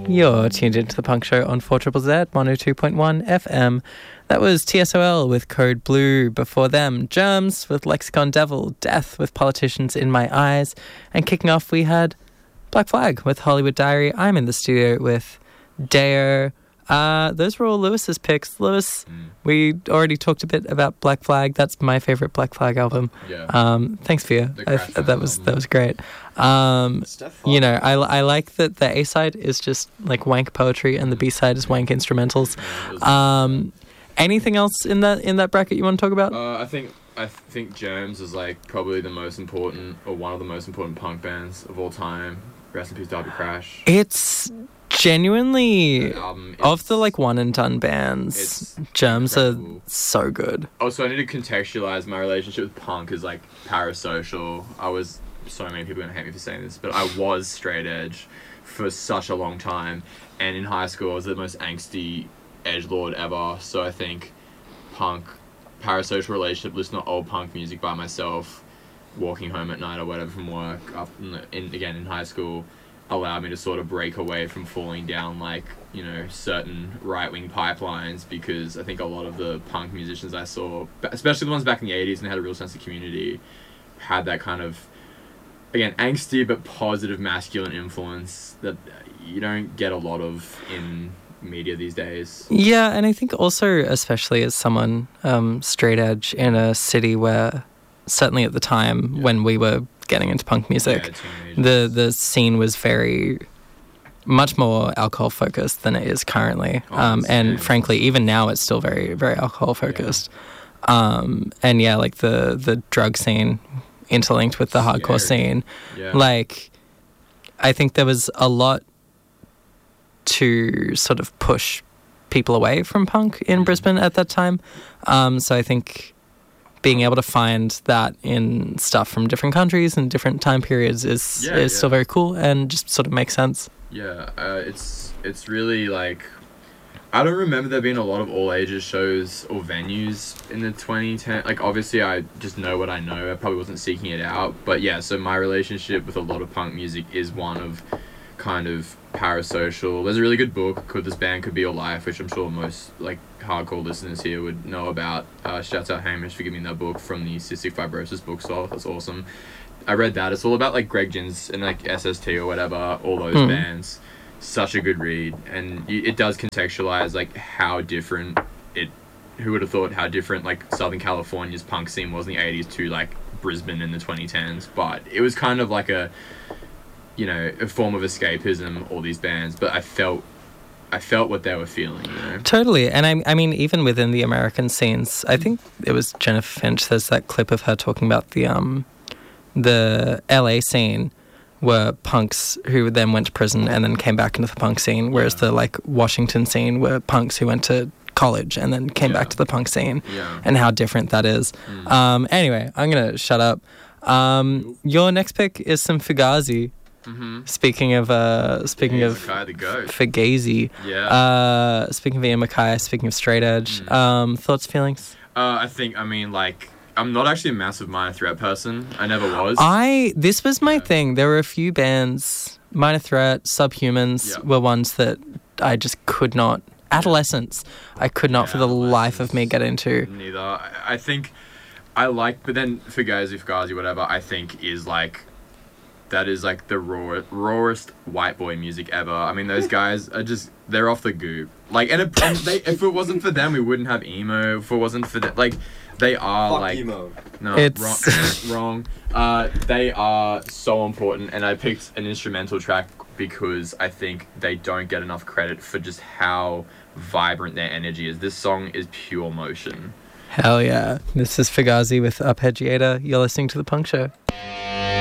You're tuned into the Punk Show on 4ZZZ 102.1 FM. That was TSOL with Code Blue. Before them, Germs with Lexicon Devil, Death with Politicians in My Eyes. And kicking off, we had Black Flag with Hollywood Diary. I'm in the studio with Deo. Those were all Lewis's picks. Lewis, we already talked a bit about Black Flag. That's my favorite Black Flag album. Yeah. Thanks, Via. That was great. You know, I like that the A side is just like wank poetry and the B side is wank instrumentals. Anything else in that bracket you want to talk about? I think Germs is like probably the most important or one of the most important punk bands of all time. Rest in peace, Darby Crash. It's genuinely of the like one and done bands, Germs incredible. Are so good. Also, I need to contextualize my relationship with punk as like parasocial. So many people are gonna hate me for saying this, but I was straight edge for such a long time, and in high school I was the most angsty edgelord ever. So I think punk, parasocial relationship, listening to old punk music by myself, walking home at night or whatever from work, up in high school, allowed me to sort of break away from falling down like, you know, certain right-wing pipelines, because I think a lot of the punk musicians I saw, especially the ones back in the 80s and had a real sense of community, had that kind of, again, angsty but positive masculine influence that you don't get a lot of in media these days. Yeah, and I think also, especially as someone straight edge in a city where, certainly at the time when we were getting into punk music, the scene was very much more alcohol focused than it is currently, and frankly even now it's still very, very alcohol focused. And yeah, like the drug scene interlinked with the hardcore scene, like I think there was a lot to sort of push people away from punk in Brisbane at that time, so I think being able to find that in stuff from different countries and different time periods is still very cool and just sort of makes sense. Yeah, it's really like, I don't remember there being a lot of all ages shows or venues in the 2010. Like, obviously I just know what I know. I probably wasn't seeking it out, but yeah. So my relationship with a lot of punk music is one of kind of parasocial. There's a really good book called This Band Could Be Your Life, which I'm sure most like hardcore listeners here would know about. Shouts out Hamish for giving me that book from the Cystic Fibrosis bookstore. That's awesome. I read that. It's all about like Greg Gins and like SST or whatever, all those bands. Such a good read, and it does contextualize like how different who would have thought how different like Southern California's punk scene was in the 80s to like Brisbane in the 2010s. But it was kind of like a, you know, a form of escapism, all these bands, but I felt what they were feeling, you know? Totally. And I mean, even within the American scenes, I think it was Jennifer Finch, there's that clip of her talking about the LA scene were punks who then went to prison and then came back into the punk scene, whereas the like Washington scene were punks who went to college and then came back to the punk scene, and how different that is. Anyway, I'm going to shut up. Your next pick is some Fugazi. Speaking of Mackay the Goat. Fugazi. Speaking of Ian Mackay, speaking of straight edge, thoughts, feelings? I mean, like, I'm not actually a massive Minor Threat person. I never was. This was my thing. There were a few bands, Minor Threat, Subhumans were ones that I just could not. Adolescence, I could not for the life of me get into. Neither. I think I like, but then Fugazi, whatever, I think is like, that is like the rawest white boy music ever. I mean, those guys are just, they're off the goop. Like, and if it wasn't for them, we wouldn't have emo. If it wasn't for them, like, they are fuck like emo. No, it's wrong. They are so important, and I picked an instrumental track because I think they don't get enough credit for just how vibrant their energy is. This song is pure motion. Hell yeah. This is Fugazi with Arpeggiator. You're listening to The Punk Show.